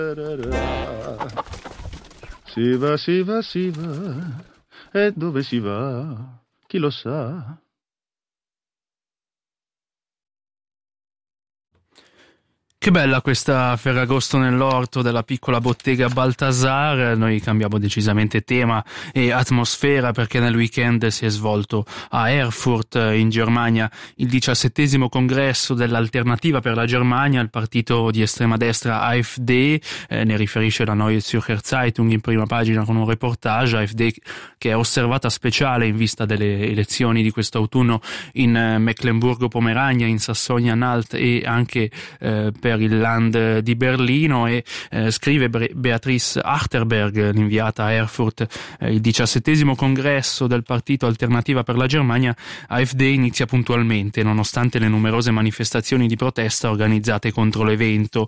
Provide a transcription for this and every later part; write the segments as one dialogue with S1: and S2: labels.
S1: Si va, e dove si va? Chi lo sa?
S2: Che bella questa Ferragosto nell'orto della piccola bottega Baltasar. Noi cambiamo decisamente tema e atmosfera perché nel weekend si è svolto a Erfurt in Germania il 17° congresso dell'Alternativa per la Germania, il partito di estrema destra AfD. Ne riferisce la Neue Zürcher Zeitung in prima pagina con un reportage. AfD che è osservata speciale in vista delle elezioni di quest'autunno in Mecklenburgo-Pomerania, in Sassonia-Anhalt e anche per il Land di Berlino, e scrive Beatrice Achterberg, l'inviata a Erfurt, il 17° congresso del partito Alternativa per la Germania AfD inizia puntualmente nonostante le numerose manifestazioni di protesta organizzate contro l'evento.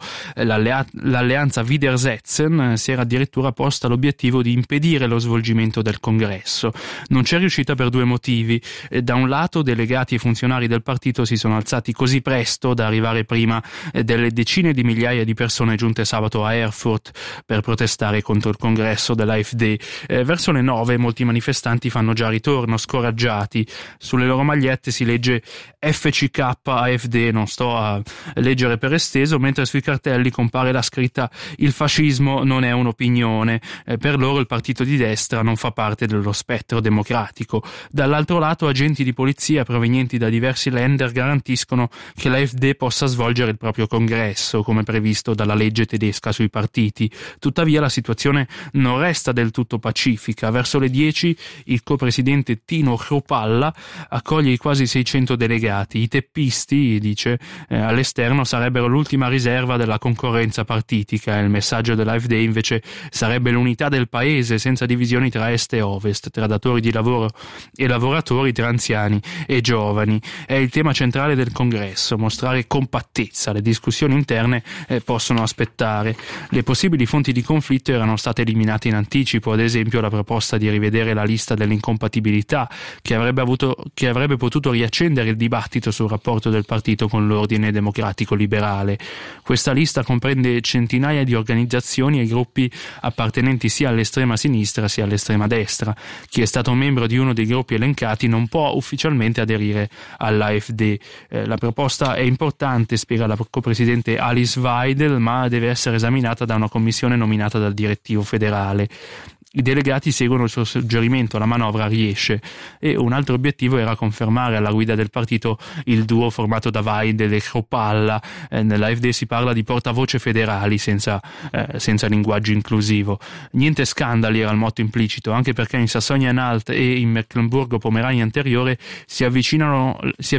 S2: L'alleanza Widersetzen si era addirittura posta l'obiettivo di impedire lo svolgimento del congresso. Non c'è riuscita per due motivi. Da un lato, delegati e funzionari del partito si sono alzati così presto da arrivare prima delle decine di migliaia di persone giunte sabato a Erfurt per protestare contro il congresso dell'AfD. Verso le 9 molti manifestanti fanno già ritorno, scoraggiati. Sulle loro magliette si legge FCK AfD, non sto a leggere per esteso, mentre sui cartelli compare la scritta "Il fascismo non è un'opinione". Per loro il partito di destra non fa parte dello spettro democratico. Dall'altro lato, agenti di polizia provenienti da diversi länder garantiscono che l'AfD possa svolgere il proprio congresso come previsto dalla legge tedesca sui partiti. Tuttavia la situazione non resta del tutto pacifica. Verso le 10 il copresidente Tino Chrupalla accoglie i quasi 600 delegati. I teppisti, dice, all'esterno sarebbero l'ultima riserva della concorrenza partitica. Il messaggio dell'AfD invece sarebbe l'unità del paese senza divisioni tra est e ovest, tra datori di lavoro e lavoratori, tra anziani e giovani. È il tema centrale del congresso, mostrare compattezza. Le discussioni interne possono aspettare. Le possibili fonti di conflitto erano state eliminate in anticipo, ad esempio la proposta di rivedere la lista delle incompatibilità che avrebbe potuto riaccendere il dibattito sul rapporto del partito con l'ordine democratico liberale. Questa lista comprende centinaia di organizzazioni e gruppi appartenenti sia all'estrema sinistra sia all'estrema destra. Chi è stato membro di uno dei gruppi elencati non può ufficialmente aderire all'AfD. La proposta è importante, spiega la copresidente Alice Weidel, ma deve essere esaminata da una commissione nominata dal direttivo federale. I delegati seguono il suo suggerimento, la manovra riesce, e un altro obiettivo era confermare alla guida del partito il duo formato da Weidel e Chrupalla. Nell'AfD si parla di portavoce federali senza linguaggio inclusivo. Niente scandali era il motto implicito, anche perché in Sassonia-Anhalt e in Mecklenburgo-Pomerania anteriore si avvicinano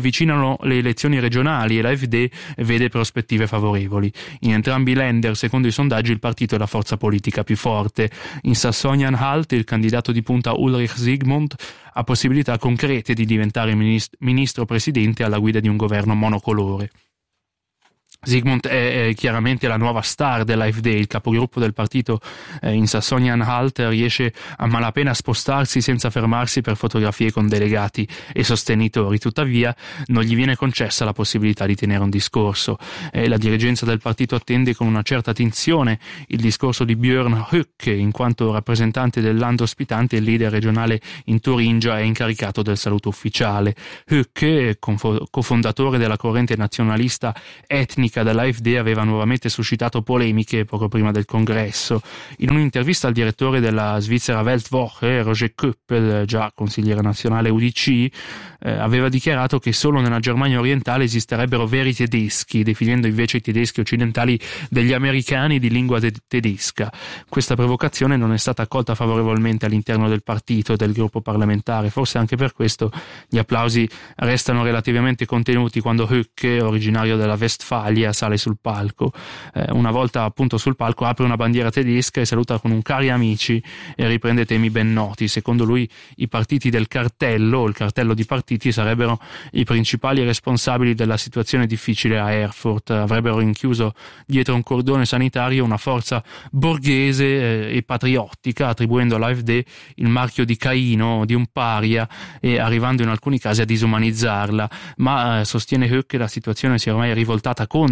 S2: le elezioni regionali e l'AfD vede prospettive favorevoli. In entrambi i länder, secondo i sondaggi, il partito è la forza politica più forte. In Sassonia-Anhalt il candidato di punta Ulrich Zygmunt ha possibilità concrete di diventare ministro presidente alla guida di un governo monocolore. Zygmunt è chiaramente la nuova star dell'AfD. Il capogruppo del partito in Sassonia-Anhalt riesce a malapena a spostarsi senza fermarsi per fotografie con delegati e sostenitori. Tuttavia non gli viene concessa la possibilità di tenere un discorso. La dirigenza del partito attende con una certa attenzione il discorso di Björn Höcke, in quanto rappresentante del land ospitante e il leader regionale in Turingia è incaricato del saluto ufficiale. Höcke, cofondatore della corrente nazionalista etnica dell'AfD, aveva nuovamente suscitato polemiche poco prima del congresso. In un'intervista al direttore della Svizzera Weltwoche, Roger Köppel, già consigliere nazionale UDC, aveva dichiarato che solo nella Germania orientale esisterebbero veri tedeschi, definendo invece i tedeschi occidentali degli americani di lingua tedesca. Questa provocazione non è stata accolta favorevolmente all'interno del partito e del gruppo parlamentare. Forse anche per questo gli applausi restano relativamente contenuti quando Höcke, originario della Westfalia, sale sul palco. Una volta appunto sul palco apre una bandiera tedesca e saluta con un "cari amici" e riprende temi ben noti. Secondo lui i partiti del cartello, o il cartello di partiti, sarebbero i principali responsabili della situazione difficile a Erfurt. Avrebbero rinchiuso dietro un cordone sanitario una forza borghese e patriottica, attribuendo all'AfD il marchio di Caino, di un paria, e arrivando in alcuni casi a disumanizzarla. Ma sostiene Höcke, la situazione si è ormai rivoltata contro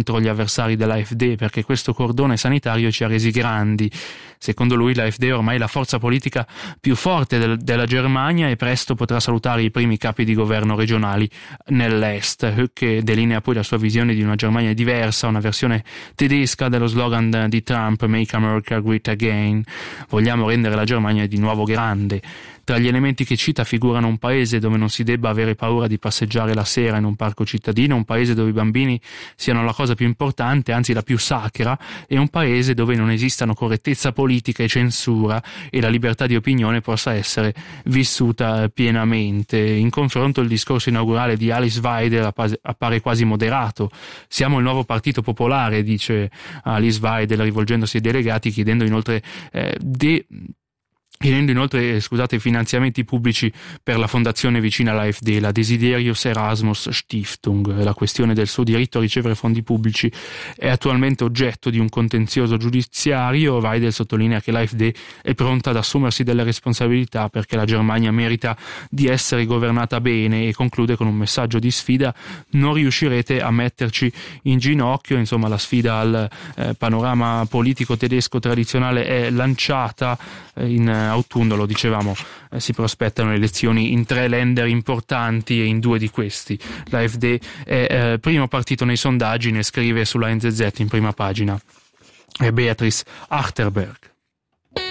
S2: contro gli avversari dell'AfD, perché questo cordone sanitario ci ha resi grandi. Secondo lui l'AfD è ormai la forza politica più forte della Germania e presto potrà salutare i primi capi di governo regionali nell'est. Höcke delinea poi la sua visione di una Germania diversa, una versione tedesca dello slogan di Trump, Make America Great Again. Vogliamo rendere la Germania di nuovo grande. Tra gli elementi che cita figurano un paese dove non si debba avere paura di passeggiare la sera in un parco cittadino, un paese dove i bambini siano la cosa più importante, anzi la più sacra, e un paese dove non esistano correttezza politica e censura e la libertà di opinione possa essere vissuta pienamente. In confronto il discorso inaugurale di Alice Weidel appare quasi moderato. Siamo il nuovo partito popolare, dice Alice Weidel rivolgendosi ai delegati, chiedendo inoltre finanziamenti pubblici per la fondazione vicina all'AfD, la Desiderius Erasmus Stiftung. La questione del suo diritto a ricevere fondi pubblici è attualmente oggetto di un contenzioso giudiziario. Weidel sottolinea che l'AfD è pronta ad assumersi delle responsabilità perché la Germania merita di essere governata bene, e conclude con un messaggio di sfida: non riuscirete a metterci in ginocchio. Insomma, la sfida al panorama politico tedesco tradizionale è lanciata. In autunno, lo dicevamo, si prospettano elezioni in 3 länder importanti e in 2 di questi l'AfD è primo partito nei sondaggi, ne scrive sulla NZZ in prima pagina Beatrice Achterberg.